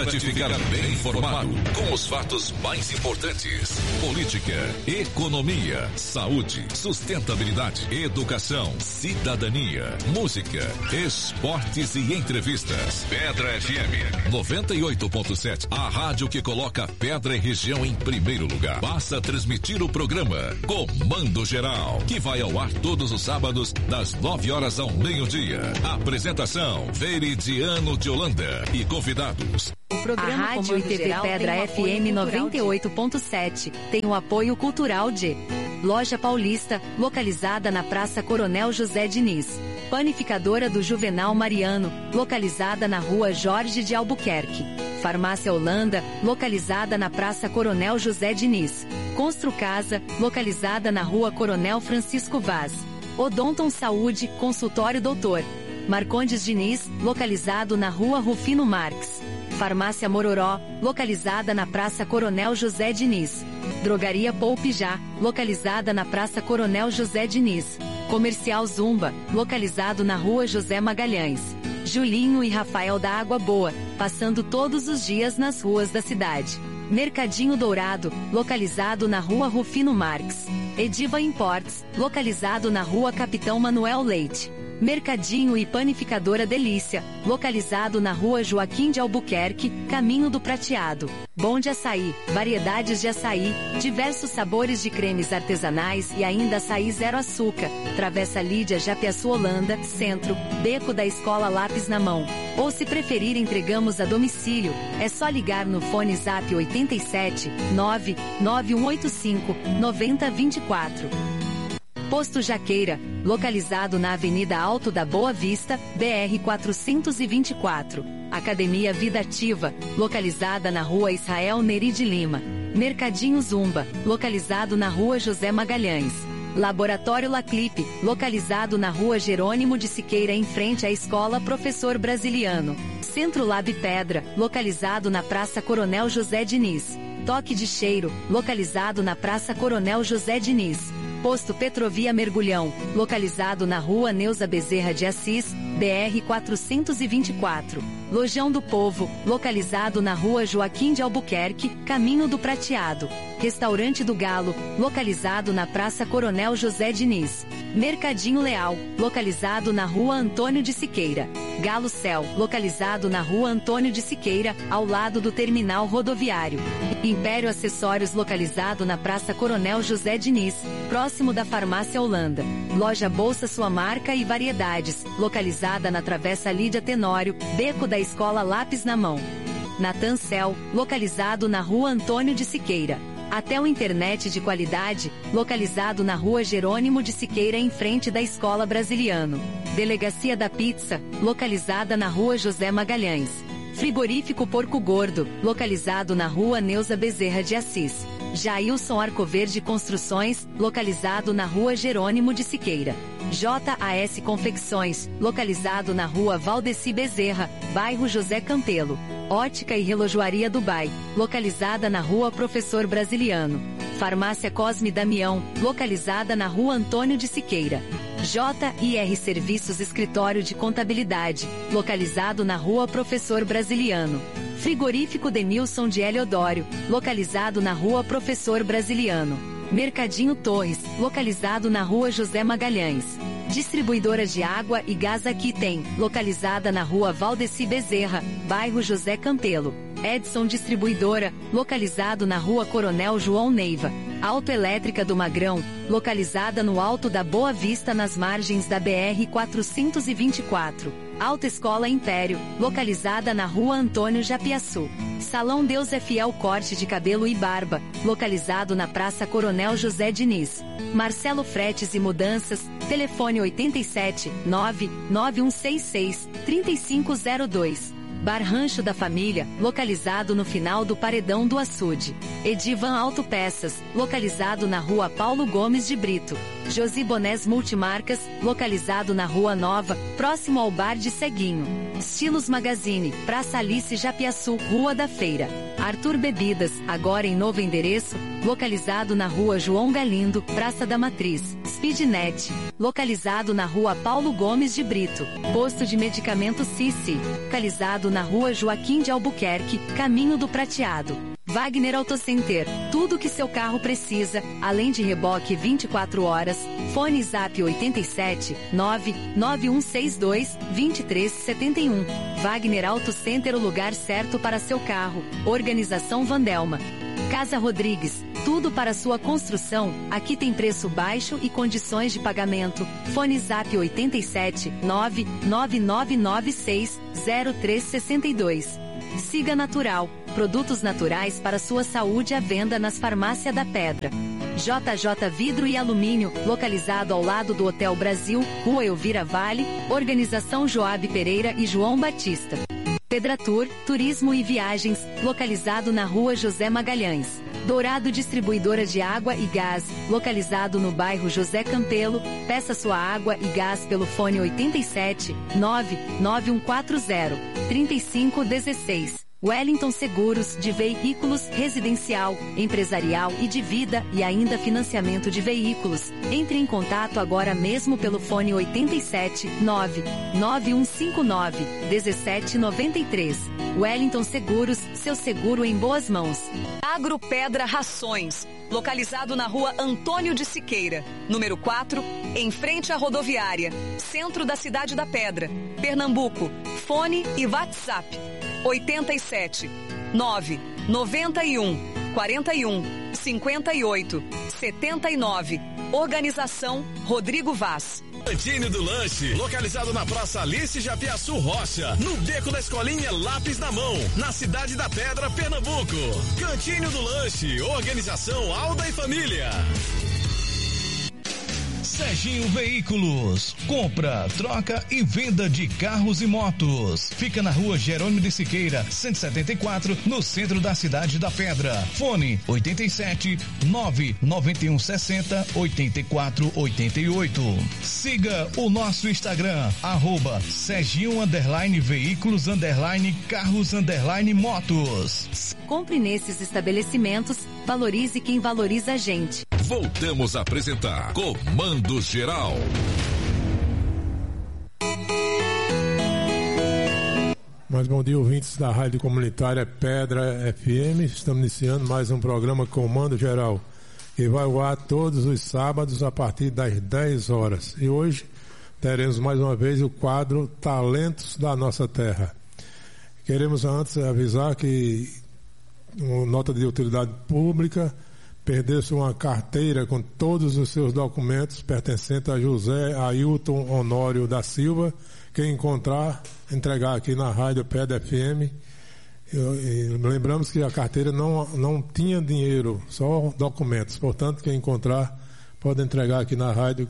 hora de ficar bem informado com os fatos mais importantes: política, economia, saúde, sustentabilidade, educação, cidadania, música, esportes e entrevistas. Pedra FM 98.7, a rádio que coloca Pedra e região em primeiro lugar. Passa a transmitir o programa Comando Geral, que vai ao ar todos os sábados das 9 horas ao meio-dia. Apresentação: Veridiano de Holanda e convidados. A Rádio e TV Pedra FM 98.7 tem o apoio cultural de Loja Paulista, localizada na Praça Coronel José Diniz. Panificadora do Juvenal Mariano, localizada na Rua Jorge de Albuquerque. Farmácia Holanda, localizada na Praça Coronel José Diniz. Construcasa, localizada na Rua Coronel Francisco Vaz. Odonton Saúde, Consultório Doutor Marcondes Diniz, localizado na Rua Rufino Marques. Farmácia Mororó, localizada na Praça Coronel José Diniz. Drogaria Poupijá, localizada na Praça Coronel José Diniz. Comercial Zumba, localizado na Rua José Magalhães. Julinho e Rafael da Água Boa, passando todos os dias nas ruas da cidade. Mercadinho Dourado, localizado na Rua Rufino Marques. Ediva Imports, localizado na Rua Capitão Manuel Leite. Mercadinho e Panificadora Delícia, localizado na Rua Joaquim de Albuquerque, Caminho do Prateado. Bom de Açaí, variedades de açaí, diversos sabores de cremes artesanais e ainda açaí zero açúcar. Travessa Lídia Japiaçu Holanda, Centro, Beco da Escola Lápis na Mão. Ou se preferir, entregamos a domicílio. É só ligar no fone Zap 87 99185 9024. Posto Jaqueira, localizado na Avenida Alto da Boa Vista, BR 424. Academia Vida Ativa, localizada na Rua Israel Neri de Lima. Mercadinho Zumba, localizado na Rua José Magalhães. Laboratório Laclipe, localizado na Rua Jerônimo de Siqueira em frente à Escola Professor Brasiliano. Centro Lab Pedra, localizado na Praça Coronel José Diniz. Toque de Cheiro, localizado na Praça Coronel José Diniz. Posto Petrovia Mergulhão, localizado na Rua Neuza Bezerra de Assis, BR 424. Lojão do Povo, localizado na Rua Joaquim de Albuquerque, Caminho do Prateado. Restaurante do Galo, localizado na Praça Coronel José Diniz. Mercadinho Leal, localizado na Rua Antônio de Siqueira. Galo Céu, localizado na Rua Antônio de Siqueira, ao lado do terminal rodoviário. Império Acessórios, localizado na Praça Coronel José Diniz, próximo da Farmácia Holanda. Loja Bolsa Sua Marca e Variedades, localizada na Travessa Lídia Tenório, Beco da Escola Lápis na Mão. Natan Cel, localizado na Rua Antônio de Siqueira. Até o Internet de Qualidade, localizado na Rua Jerônimo de Siqueira em frente da Escola Brasiliano. Delegacia da Pizza, localizada na Rua José Magalhães. Frigorífico Porco Gordo, localizado na Rua Neuza Bezerra de Assis. Jailson Arcoverde Construções, localizado na Rua Jerônimo de Siqueira. JAS Confecções, localizado na Rua Valdeci Bezerra, bairro José Campelo. Ótica e Relojoaria Dubai, localizada na Rua Professor Brasiliano. Farmácia Cosme Damião, localizada na Rua Antônio de Siqueira. JIR Serviços Escritório de Contabilidade, localizado na Rua Professor Brasiliano. Frigorífico Denilson de Heliodório, localizado na Rua Professor Brasiliano. Mercadinho Torres, localizado na Rua José Magalhães. Distribuidora de água e gás Aqui Tem, localizada na Rua Valdeci Bezerra, bairro José Campelo. Edson Distribuidora, localizado na Rua Coronel João Neiva. Autoelétrica do Magrão, localizada no Alto da Boa Vista nas margens da BR 424. Autoescola Império, localizada na Rua Antônio Japiaçu. Salão Deus é Fiel Corte de Cabelo e Barba, localizado na Praça Coronel José Diniz. Marcelo Fretes e Mudanças, telefone 87 99166 3502. Bar Rancho da Família, localizado no final do Paredão do Açude. Edivan Autopeças, localizado na Rua Paulo Gomes de Brito. Josi Bonés Multimarcas, localizado na Rua Nova, próximo ao Bar de Ceguinho. Estilos Magazine, Praça Alice Japiaçu, Rua da Feira. Arthur Bebidas, agora em novo endereço, localizado na Rua João Galindo, Praça da Matriz. Speednet, localizado na Rua Paulo Gomes de Brito. Posto de medicamento Cici, localizado na Rua Joaquim de Albuquerque, caminho do Prateado. Wagner Autocenter, tudo que seu carro precisa, além de reboque 24 horas. Fone Zap 87 99162 2371. Wagner Autocenter, o lugar certo para seu carro. Organização Vandelma. Casa Rodrigues, tudo para sua construção. Aqui tem preço baixo e condições de pagamento. Fone Zap 87 99996 0362. Siga Natural, produtos naturais para sua saúde à venda nas farmácias da Pedra. JJ Vidro e Alumínio, localizado ao lado do Hotel Brasil, Rua Elvira Vale, Organização Joabe Pereira e João Batista. Pedratur, Turismo e Viagens, localizado na Rua José Magalhães. Dourado Distribuidora de Água e Gás, localizado no bairro José Campelo. Peça sua água e gás pelo fone 87 99140 3516. Wellington Seguros, de veículos, residencial, empresarial e de vida, e ainda financiamento de veículos. Entre em contato agora mesmo pelo fone 87 99159 1793. Wellington Seguros, seu seguro em boas mãos. Agropedra Rações, localizado na Rua Antônio de Siqueira, número 4, em frente à rodoviária, centro da cidade da Pedra, Pernambuco. Fone e WhatsApp 87 991 41 58 79. Organização Rodrigo Vaz. Cantinho do Lanche, localizado na Praça Alice Japiaçu Rocha, no beco da escolinha Lápis na Mão, na cidade da Pedra, Pernambuco. Cantinho do Lanche, organização Alda e Família. Serginho Veículos, compra, troca e venda de carros e motos. Fica na Rua Jerônimo de Siqueira, 174, no centro da cidade da Pedra. Fone 87 991 60 84 88. Siga o nosso Instagram, @Serginho_Veículos_Carros_Motos. Compre nesses estabelecimentos, valorize quem valoriza a gente. Voltamos a apresentar Comando Geral. Mas bom dia, ouvintes da Rádio Comunitária Pedra FM. Estamos iniciando mais um programa Comando Geral, que vai ao ar todos os sábados a partir das 10 horas. E hoje teremos mais uma vez o quadro Talentos da Nossa Terra. Queremos antes avisar que uma nota de utilidade pública: perdeu-se uma carteira com todos os seus documentos pertencentes a José Ailton Honório da Silva. Quem encontrar, entregar aqui na Rádio Pedra FM. Lembramos que a carteira não tinha dinheiro, só documentos. Portanto, quem encontrar pode entregar aqui na rádio,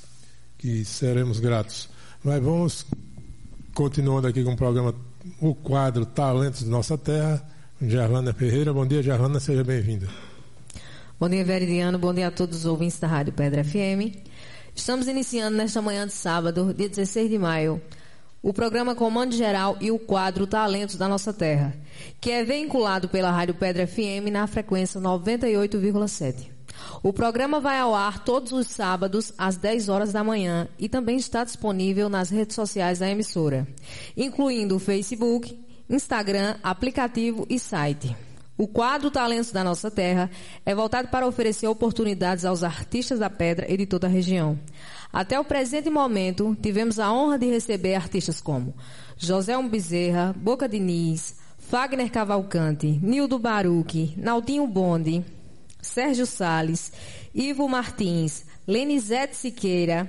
que seremos gratos. Mas vamos continuando aqui com o programa, o quadro Talentos de Nossa Terra. Gerlana Ferreira. Bom dia, Gerlana, seja bem-vinda. Bom dia, Veridiano. Bom dia a todos os ouvintes da Rádio Pedra FM. Estamos iniciando nesta manhã de sábado, dia 16 de maio, o programa Comando Geral e o quadro Talentos da Nossa Terra, que é vinculado pela Rádio Pedra FM na frequência 98,7. O programa vai ao ar todos os sábados às 10 horas da manhã e também está disponível nas redes sociais da emissora, incluindo o Facebook, Instagram, aplicativo e site. O quadro Talentos da Nossa Terra é voltado para oferecer oportunidades aos artistas da Pedra e de toda a região. Até o presente momento, tivemos a honra de receber artistas como José Bezerra, Boca Diniz, Fagner Cavalcante, Nildo Baruque, Naldinho Bonde, Sérgio Salles, Ivo Martins, Lenizete Siqueira,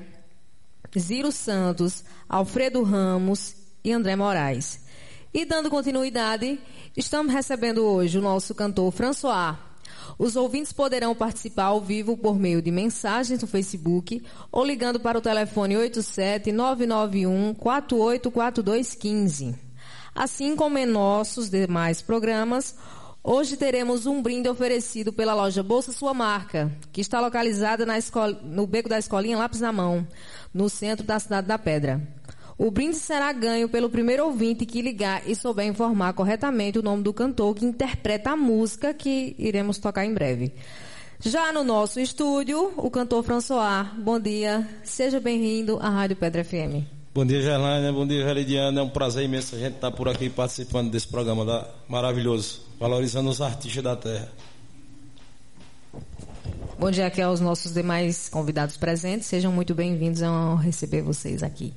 Ziro Santos, Alfredo Ramos e André Moraes. E dando continuidade, estamos recebendo hoje o nosso cantor François. Os ouvintes poderão participar ao vivo por meio de mensagens no Facebook ou ligando para o telefone 87-991-484215. Assim como em nossos demais programas, hoje teremos um brinde oferecido pela loja Bolsa Sua Marca, que está localizada no beco da escolinha Lápis na Mão, no centro da cidade da Pedra. O brinde será ganho pelo primeiro ouvinte que ligar e souber informar corretamente o nome do cantor que interpreta a música que iremos tocar em breve. Já no nosso estúdio, o cantor François. Bom dia, seja bem-vindo à Rádio Pedra FM. Bom dia, Gerlânia, bom dia, Veridiana. É um prazer imenso a gente estar por aqui participando desse programa maravilhoso, valorizando os artistas da terra. Bom dia aqui aos nossos demais convidados presentes. Sejam muito bem-vindos, é uma honra receber vocês aqui.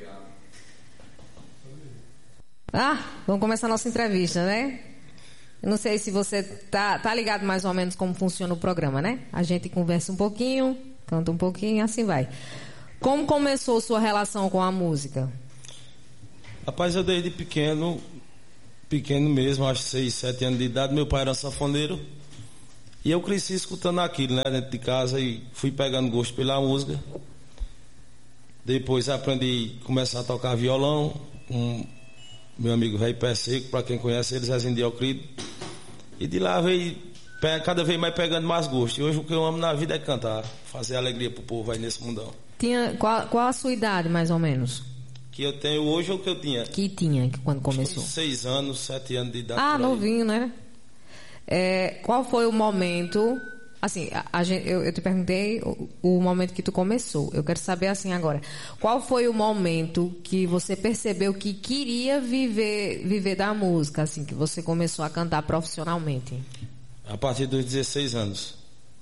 Obrigado. Vamos começar a nossa entrevista, né? Eu não sei se você tá ligado mais ou menos como funciona o programa, né? A gente conversa um pouquinho, canta um pouquinho e assim vai. Como começou sua relação com a música? Rapaz, eu desde pequeno mesmo, acho 6, 7 anos de idade, meu pai era sanfoneiro. E eu cresci escutando aquilo, né, dentro de casa, e fui pegando gosto pela música. Depois aprendi a começar a tocar violão com meu amigo Rei Pé Seco, para quem conhece ele, Zezinho de Euclido. E de lá veio cada vez mais pegando mais gosto. E hoje o que eu amo na vida é cantar, fazer alegria pro povo aí nesse mundão. Qual a sua idade, mais ou menos? Que eu tenho hoje ou que eu tinha? Que tinha, quando começou? 6 anos, 7 anos de idade. Novinho, né? Qual foi o momento... Assim, eu te perguntei o momento que tu começou. Eu quero saber assim agora. Qual foi o momento que você percebeu que queria viver da música, assim, que você começou a cantar profissionalmente? A partir dos 16 anos.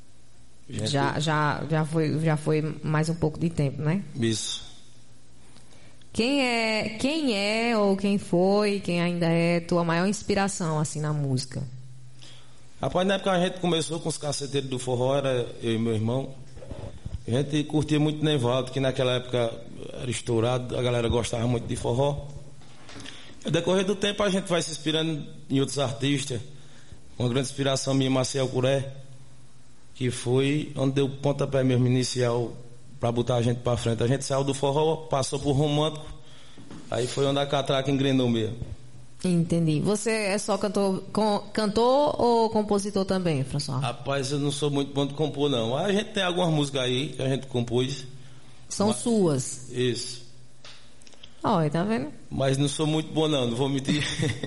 Já foi mais um pouco de tempo, né? Isso. Quem é ou quem foi, quem ainda é tua maior inspiração assim na música? Rapaz, na época a gente começou com os caceteiros do forró, era eu e meu irmão. A gente curtia muito Nevaldo, que naquela época era estourado, a galera gostava muito de forró. No decorrer do tempo a gente vai se inspirando em outros artistas. Uma grande inspiração minha, Marcel Curé, que foi onde deu o pontapé mesmo inicial para botar a gente para frente. A gente saiu do forró, passou por romântico, aí foi onde a catraca engrenou mesmo. Entendi. Você é só cantor ou compositor também, François? Rapaz, eu não sou muito bom de compor, não. A gente tem algumas músicas aí que a gente compôs. São suas? Isso. Olha, tá vendo? Mas não sou muito bom, não vou mentir.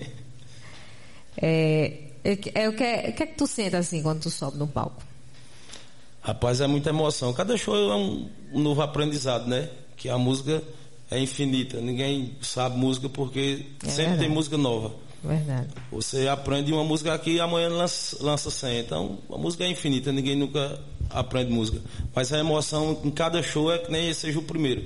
O que é que tu sente assim quando tu sobe no palco? Rapaz, é muita emoção. Cada show é um novo aprendizado, né? Que a música é infinita. Ninguém sabe música porque sempre verdade. Tem música nova. Verdade. Você aprende uma música aqui e amanhã lança 100. Então, a música é infinita. Ninguém nunca aprende música. Mas a emoção em cada show é que nem seja o primeiro.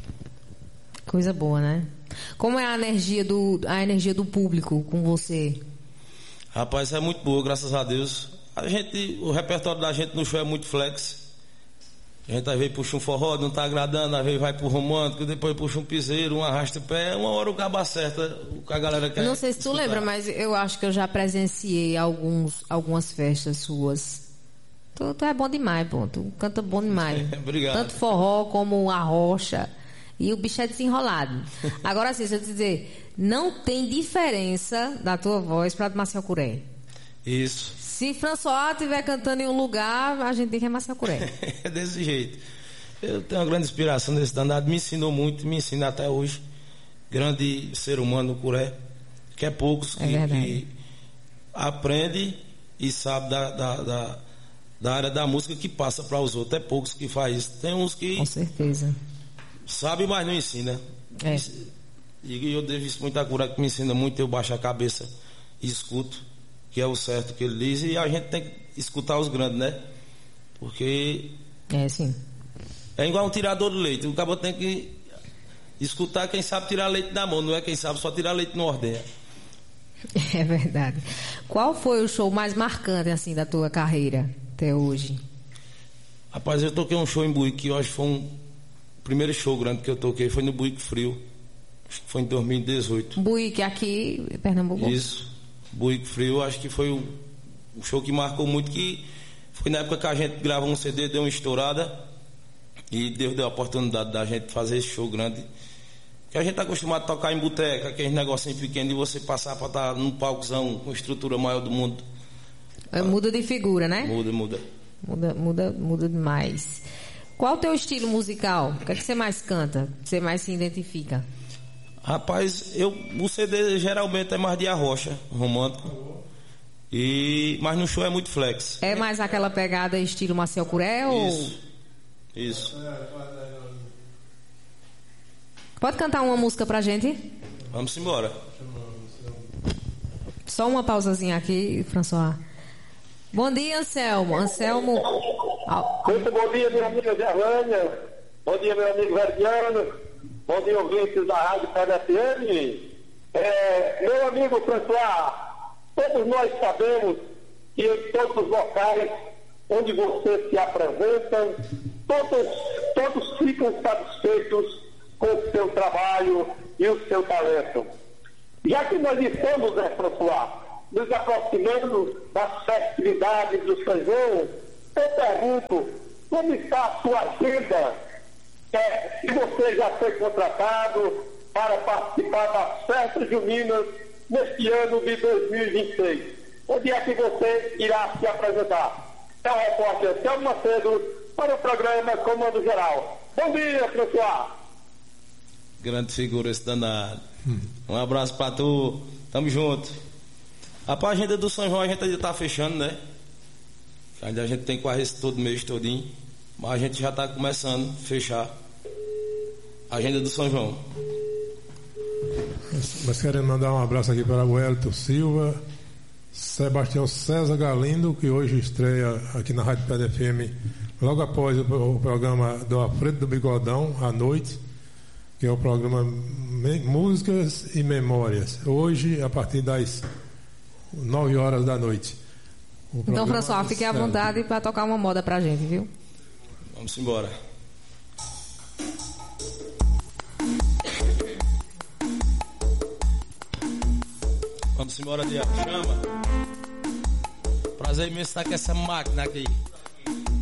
Coisa boa, né? Como é a energia do público com você? Rapaz, é muito boa, graças a Deus. O repertório da gente no show é muito flex. A gente às vezes puxa um forró, não tá agradando, às vezes vai pro romântico, depois puxa um piseiro, um arrasta-pé, uma hora o cabo acerta o que a galera quer. Não sei se tu lembra, mas eu acho que eu já presenciei algumas festas suas. Tu é bom demais, pô. Tu canta bom demais. Obrigado. Tanto forró como a rocha. E o bicho é desenrolado. Agora sim, se eu te dizer, não tem diferença da tua voz para a de Marcel Curé. Isso. Se François estiver cantando em um lugar, a gente tem que é Marcel Curé. É desse jeito. Eu tenho uma grande inspiração nesse danado, me ensinou muito, me ensina até hoje. Grande ser humano, Curé, que é poucos que aprende e sabe da área da música que passa para os outros. É poucos que faz isso. Tem uns que... Com certeza. Sabe, mas não ensina. E eu devo isso muito a Curé, que me ensina muito. Eu baixo a cabeça e escuto, que é o certo que ele diz, e a gente tem que escutar os grandes, né? Porque sim. É igual um tirador de leite. O cabo tem que escutar quem sabe tirar leite da mão, não é quem sabe só tirar leite no ordenha. É verdade. Qual foi o show mais marcante assim da tua carreira até hoje? Rapaz, eu toquei um show em Buíque, que eu acho que foi o primeiro show grande que eu toquei, foi no Buíque Frio. Acho que foi em 2018. Buíque aqui em Pernambuco? Isso. Buíque Frio, acho que foi o show que marcou muito, que foi na época que a gente gravou um CD, deu uma estourada, e Deus deu a oportunidade da gente fazer esse show grande. Que a gente tá acostumado a tocar em boteca, aqueles negocinhos pequenos, e você passar para estar num palcozão com estrutura maior do mundo. Muda de figura, né? Muda demais. Qual o teu estilo musical? O que é que você mais canta? O que você mais se identifica? Rapaz, o CD geralmente é mais de arrocha, romântico. Mas no show é muito flex. É mais aquela pegada estilo Marcel Curé ou... Isso. Pode cantar uma música pra gente? Vamos embora. Só uma pausazinha aqui, François. Bom dia, Anselmo. Muito bom dia, minha amiga Gerlânia. Bom dia, meu amigo Verdiano. Bom dia, ouvintes da Rádio Pedra FM. Meu amigo François, todos nós sabemos que em todos os locais onde você se apresenta, todos ficam satisfeitos com o seu trabalho e o seu talento. Já que nós estamos, François, nos aproximando das festividades do São João, eu pergunto, como está a sua agenda? Se você já foi contratado para participar das festas juninas neste ano de 2026. Onde é que você irá se apresentar? É o repórter Anselmo Macedo para o programa Comando Geral. Bom dia, François. Grande figura esse danado. Um abraço pra tu. Tamo junto. Rapaz, a agenda do São João a gente ainda tá fechando, né? Ainda a gente tem quase esse todo mês todinho. Mas a gente já tá começando a fechar a agenda do São João. Mas querendo mandar um abraço aqui para o Elton Silva, Sebastião César Galindo, que hoje estreia aqui na Rádio Pedra FM, logo após o programa do Alfredo do Bigodão, à noite, que é o programa Músicas e Memórias. Hoje, a partir das 9 horas da noite. Então, François, fique à vontade para tocar uma moda pra gente, viu? Vamos embora. Vamos embora, Diabo. Chama. Prazer imenso estar com essa máquina aqui.